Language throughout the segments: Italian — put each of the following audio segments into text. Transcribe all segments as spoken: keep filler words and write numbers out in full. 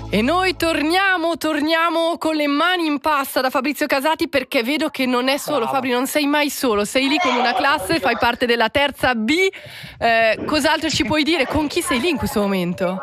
E noi torniamo, torniamo con le mani in pasta da Fabrizio Casati, perché vedo che non è solo. Brava. Fabri, non sei mai solo, sei lì con una classe, fai parte della terza B. Eh, cos'altro ci puoi dire? Con chi sei lì in questo momento?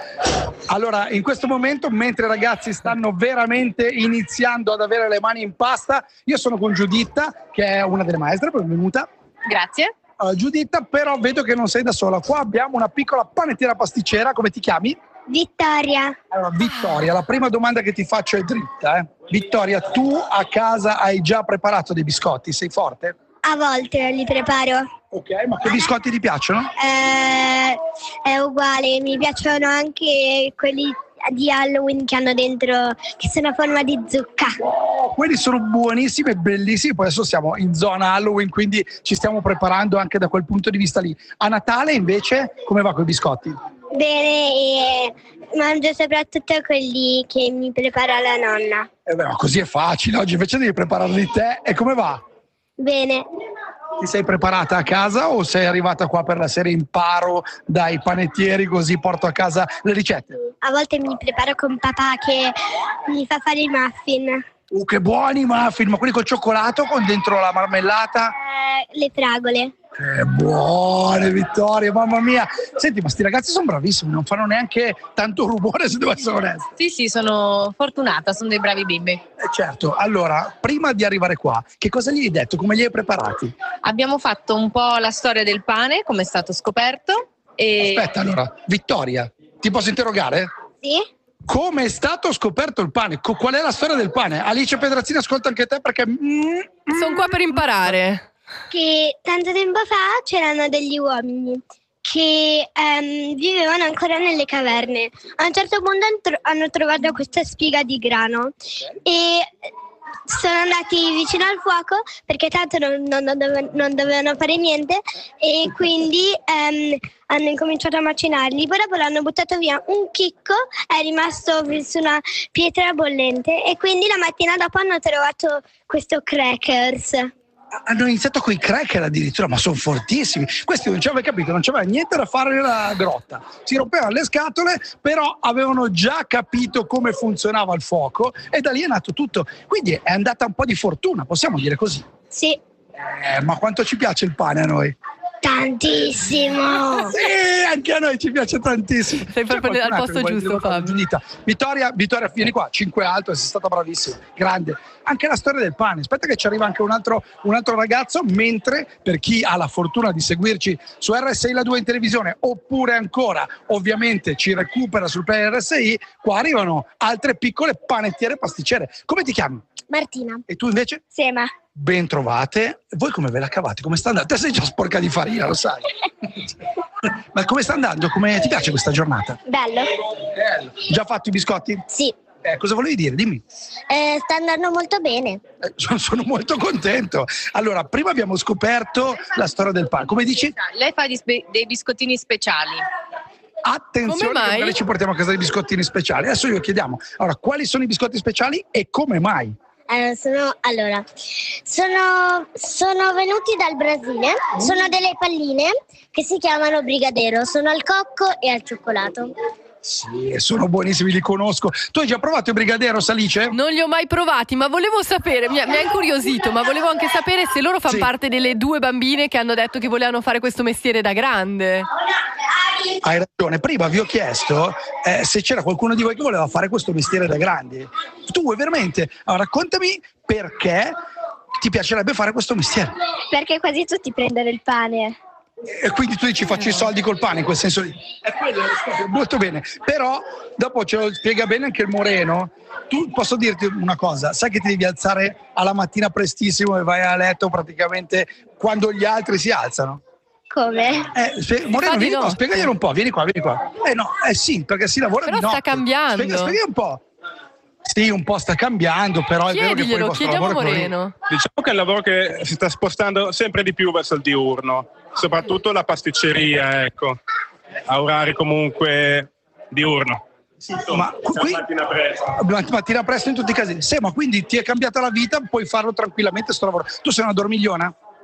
Allora, in questo momento, mentre i ragazzi stanno veramente iniziando ad avere le mani in pasta, io sono con Giuditta, che è una delle maestre, benvenuta. Grazie. Uh, Giuditta, però vedo che non sei da sola. Qua abbiamo una piccola panettiera pasticcera, come ti chiami? Vittoria. Allora, Vittoria, la prima domanda che ti faccio è dritta. Eh. Vittoria, tu a casa hai già preparato dei biscotti? Sei forte? A volte li preparo. Ok, ma che biscotti ti piacciono? Eh, è uguale, mi piacciono anche quelli di Halloween che hanno dentro, che sono a forma di zucca. Oh, quelli sono buonissimi e bellissimi. Poi adesso siamo in zona Halloween, quindi ci stiamo preparando anche da quel punto di vista lì. A Natale invece come va con i biscotti? Bene, e mangio soprattutto quelli che mi prepara la nonna. Eh beh, ma così è facile, oggi invece devi prepararli te. E come va? Bene. Ti sei preparata a casa o sei arrivata qua per la serie imparo dai panettieri così porto a casa le ricette? A volte mi preparo con papà che mi fa fare i muffin. Uh, che buoni muffin, ma quelli col cioccolato con dentro la marmellata? Eh, le fragole. Che buone, Vittoria, mamma mia. Senti, ma sti ragazzi sono bravissimi, non fanno neanche tanto rumore, se devo essere onesto. Sì, sì, sono fortunata, sono dei bravi bimbi. Eh certo, allora, prima di arrivare qua, che cosa gli hai detto? Come li hai preparati? Abbiamo fatto un po' la storia del pane, come è stato scoperto. E... Aspetta, allora, Vittoria, ti posso interrogare? Sì. Come è stato scoperto il pane? Qual è la storia del pane? Alice Pedrazzini, ascolta anche te perché... Sono qua per imparare. Che tanto tempo fa c'erano degli uomini che um, vivevano ancora nelle caverne. A un certo punto hanno trovato questa spiga di grano e sono andati vicino al fuoco perché tanto non, non, dove, non dovevano fare niente e quindi um, hanno incominciato a macinarli. Poi dopo l'hanno buttato via, un chicco è rimasto su una pietra bollente e quindi la mattina dopo hanno trovato questo crackers. Hanno iniziato con i cracker addirittura, ma sono fortissimi. Questi non ci avevano capito, non c'aveva niente da fare nella grotta. Si rompevano le scatole, però avevano già capito come funzionava il fuoco e da lì è nato tutto. Quindi è andata un po' di fortuna, possiamo dire così. Sì. Eh, ma quanto ci piace il pane a noi? Tantissimo! Sì, anche a noi ci piace tantissimo. Sei proprio al posto giusto, Fabio. Vittoria, Vittoria, vieni qua, cinque alto, sei stata bravissima, grande. Anche la storia del pane. Aspetta che ci arriva anche un altro, un altro ragazzo, mentre per chi ha la fortuna di seguirci su R S I La due in televisione, oppure ancora, ovviamente, ci recupera sul Play R S I, qua arrivano altre piccole panettiere pasticcere. Come ti chiami? Martina. E tu invece? Sema. Ben trovate. Voi come ve la cavate? Come sta andando? Te sei già sporca di farina, lo sai. Ma come sta andando? Come ti piace questa giornata? Bello. Bello. Già fatto i biscotti? Sì. Eh, cosa volevi dire? Dimmi. Eh, sta andando molto bene. Eh, sono, sono molto contento. Allora, prima abbiamo scoperto la storia del pane. Come dici? Lei fa dei biscottini speciali. Attenzione, come mai? Noi ci portiamo a casa dei biscottini speciali. Adesso glielo chiediamo. Allora, quali sono i biscotti speciali e come mai? Eh, sono, allora, sono, sono venuti dal Brasile, sono delle palline che si chiamano brigadero, sono al cocco e al cioccolato. Sì, sono buonissimi, li conosco. Tu hai già provato il brigadero, Salice? Non li ho mai provati, ma volevo sapere, mi ha, mi ha incuriosito, ma volevo anche sapere se loro fanno sì. parte delle due bambine che hanno detto che volevano fare questo mestiere da grande. Hai ragione, prima vi ho chiesto eh, se c'era qualcuno di voi che voleva fare questo mestiere da grandi. Tu vuoi veramente? Allora, raccontami perché ti piacerebbe fare questo mestiere. Perché quasi tutti prendono il pane. E quindi tu dici faccio i soldi col pane, in quel senso lì. È quello, molto bene. Però dopo ce lo spiega bene anche il Moreno. Tu posso dirti una cosa, sai che ti devi alzare alla mattina prestissimo e vai a letto praticamente quando gli altri si alzano? Come? Eh, spie- Moreno, vieni no. qua, spiegaglielo un po', vieni qua, vieni qua. Eh no, eh sì, perché si lavora Però di notte. sta cambiando. Spiega, spieghi un po'. Sì, un po' sta cambiando, però è vero che poi il Chiediglielo, vostro chiediamo a lavoro è quello lì. Moreno. Diciamo che è il lavoro che si sta spostando sempre di più verso il diurno, soprattutto la pasticceria, ecco, a orari comunque diurno. Sì, ma qui, mattina presto. mattina presto in tutti i casi. Sì, ma quindi ti è cambiata la vita, puoi farlo tranquillamente sto lavoro. Tu sei una dormigliona?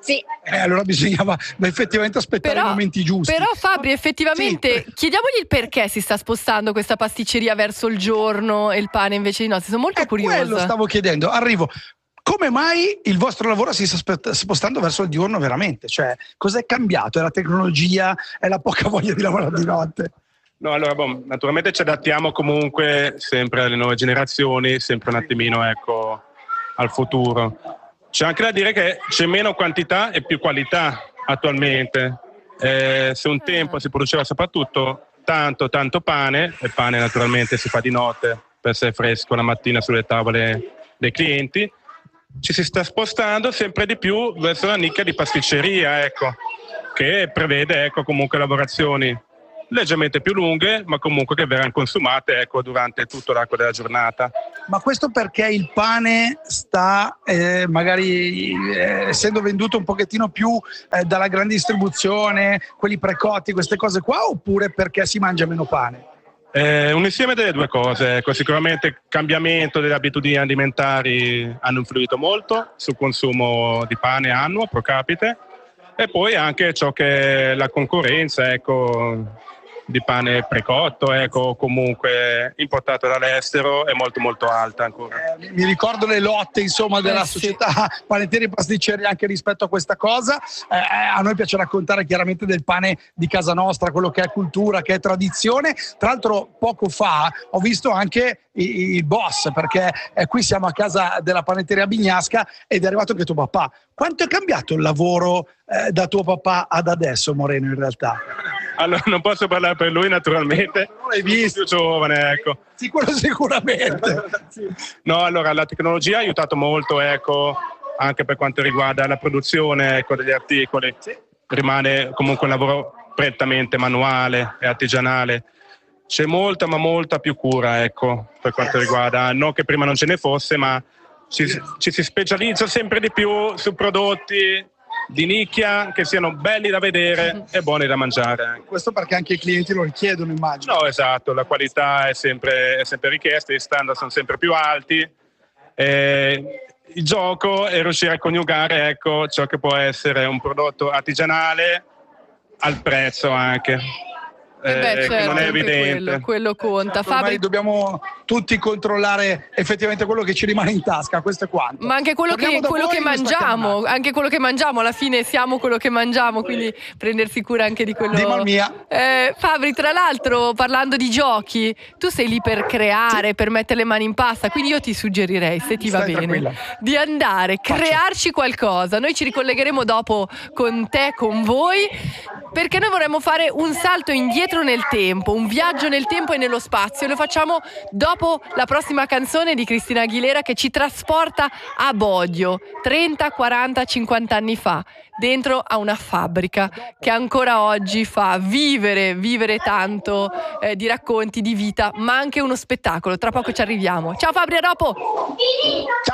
Sì. Eh, allora bisognava effettivamente aspettare Però, i momenti giusti. però Fabri, effettivamente, Sì. chiediamogli il perché si sta spostando questa pasticceria verso il giorno e il pane invece di notte. Sono molto È curiosa. quello stavo chiedendo. Arrivo. Come mai il vostro lavoro si sta spe- spostando verso il diurno veramente? Cioè, cos'è cambiato? È la tecnologia? È la poca voglia di lavorare di notte? No, allora, boh, naturalmente ci adattiamo comunque sempre alle nuove generazioni, sempre un attimino, ecco, al futuro. C'è anche da dire che c'è meno quantità e più qualità attualmente. Eh, se un tempo si produceva soprattutto tanto, tanto pane, e pane naturalmente si fa di notte per essere fresco la mattina sulle tavole dei clienti, ci si sta spostando sempre di più verso la nicchia di pasticceria, ecco, che prevede, ecco, comunque lavorazioni leggermente più lunghe, ma comunque che verranno consumate, ecco, durante tutto l'arco della giornata. Ma questo perché il pane sta eh, magari eh, essendo venduto un pochettino più eh, dalla grande distribuzione, quelli precotti, queste cose qua, oppure perché si mangia meno pane? Eh, un insieme delle due cose, ecco, sicuramente il cambiamento delle abitudini alimentari hanno influito molto sul consumo di pane annuo pro capite, e poi anche ciò che è la concorrenza, ecco, di pane precotto, ecco, comunque importato dall'estero, è molto molto alta ancora. Eh, mi ricordo le lotte, insomma, della Eh, sì. società panettieri e pasticceri anche rispetto a questa cosa. Eh, a noi piace raccontare chiaramente del pane di casa nostra, quello che è cultura, che è tradizione. Tra l'altro poco fa ho visto anche il, il boss, perché eh, qui siamo a casa della panetteria Bignasca ed è arrivato anche tuo papà. Quanto è cambiato il lavoro eh, da tuo papà ad adesso, Moreno, in realtà? Allora, non posso parlare per lui naturalmente, Non l'hai visto? più giovane, ecco. Sì, quello sicuramente. No, allora la tecnologia ha aiutato molto, ecco, anche per quanto riguarda la produzione, ecco, degli articoli. Rimane comunque un lavoro prettamente manuale e artigianale. C'è molta, ma molta più cura, ecco, per quanto riguarda, non che prima non ce ne fosse, ma ci, ci si specializza sempre di più su prodotti di nicchia che siano belli da vedere e buoni da mangiare. Questo perché anche i clienti lo richiedono, immagino. No, esatto, la qualità è sempre, è sempre richiesta, gli standard sono sempre più alti. E il gioco è riuscire a coniugare, ecco, ciò che può essere un prodotto artigianale al prezzo anche. Eh beh, eh, che certo, non è anche evidente. quello, quello conta. Ormai Fabri, dobbiamo tutti controllare effettivamente quello che ci rimane in tasca, questo è quanto. ma anche quello Torniamo che, da quello voi che in questa mangiamo, chiamata. anche quello che mangiamo, alla fine siamo quello che mangiamo, quindi prendersi cura anche di quello. Di mal mia. Eh, Fabri, tra l'altro, parlando di giochi, tu sei lì per creare, per mettere le mani in pasta, quindi io ti suggerirei, se ti va Stai bene, tranquilla. di andare, crearci qualcosa. Noi ci ricollegheremo dopo con te, con voi, perché noi vorremmo fare un salto indietro nel tempo, un viaggio nel tempo e nello spazio. Lo facciamo dopo la prossima canzone di Cristina Aguilera, che ci trasporta a Bodio, trenta, quaranta, cinquanta anni fa, dentro a una fabbrica che ancora oggi fa vivere, vivere tanto eh, di racconti, di vita, ma anche uno spettacolo. Tra poco ci arriviamo. Ciao Fabri, a dopo! Ciao.